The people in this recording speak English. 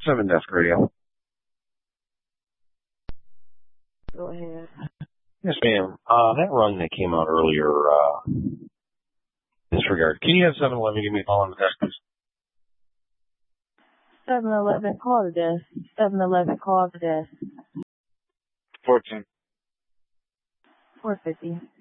7 Desk Radio. Go ahead. Yes, ma'am. That run that came out earlier, disregard. Can you have 7-Eleven give me a call on the desk, please? 7-Eleven, call the desk. 7-Eleven, call the desk. 14. 450.